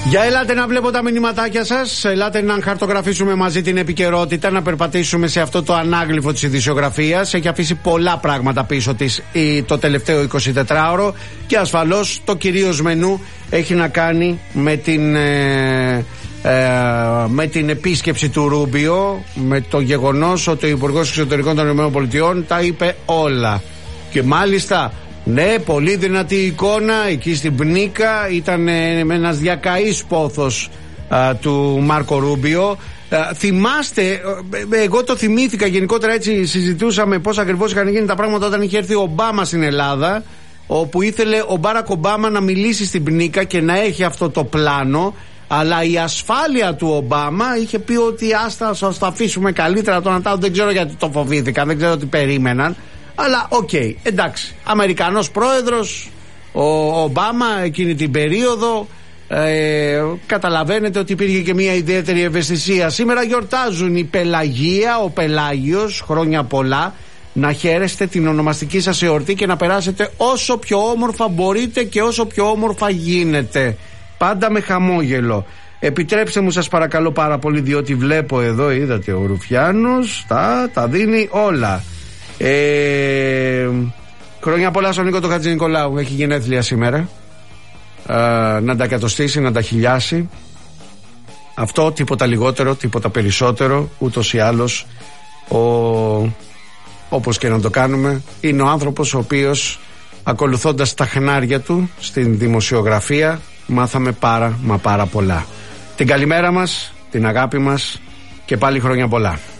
Για ελάτε να βλέπω τα μηνυματάκια σας. Ελάτε να χαρτογραφήσουμε μαζί την επικαιρότητα, να περπατήσουμε σε αυτό το ανάγλυφο της ειδησιογραφίας. Έχει αφήσει πολλά πράγματα πίσω της το τελευταίο 24ωρο και ασφαλώς το κυρίως μενού έχει να κάνει με την επίσκεψη του Ρούμπιο, με το γεγονός ότι ο Υπουργός Εξωτερικών των ΗΠΑ τα είπε όλα. Και μάλιστα, ναι, πολύ δυνατή εικόνα εκεί στην Πνίκα. Ήταν ένας διακαής πόθος του Μάρκο Ρούμπιο. Θυμάστε, εγώ το θυμήθηκα γενικότερα, έτσι συζητούσαμε πώς ακριβώς είχαν γίνει τα πράγματα όταν είχε έρθει ο Ομπάμα στην Ελλάδα, όπου ήθελε ο Μπάρακ Ομπάμα να μιλήσει στην Πνίκα και να έχει αυτό το πλάνο. Αλλά η ασφάλεια του Ομπάμα είχε πει ότι άστα, σας το αφήσουμε καλύτερα το Νατάλ. Δεν ξέρω γιατί το φοβήθηκαν, δεν ξέρω τι περίμεναν. Αλλά οκ, εντάξει, Αμερικανός πρόεδρος, ο Ομπάμα εκείνη την περίοδο, καταλαβαίνετε ότι υπήρχε και μια ιδιαίτερη ευαισθησία. Σήμερα γιορτάζουν η Πελαγία, ο Πελάγιος, χρόνια πολλά. Να χαίρεστε την ονομαστική σας εορτή και να περάσετε όσο πιο όμορφα μπορείτε και όσο πιο όμορφα γίνεται. Πάντα με χαμόγελο. Επιτρέψτε μου σας παρακαλώ πάρα πολύ, διότι βλέπω εδώ, είδατε, ο Ρουφιάνος τα δίνει όλα. Χρόνια πολλά στον Νίκο τον Χατζηνικολάου, έχει γενέθλια σήμερα. Να τα εκατοστήσει, να τα χιλιάσει. Αυτό, τίποτα λιγότερο, τίποτα περισσότερο. Ούτως ή άλλως, όπως και να το κάνουμε, είναι ο άνθρωπος ο οποίος, ακολουθώντας τα χνάρια του στην δημοσιογραφία, μάθαμε πάρα πολλά. Την καλημέρα μας, την αγάπη μας και πάλι χρόνια πολλά.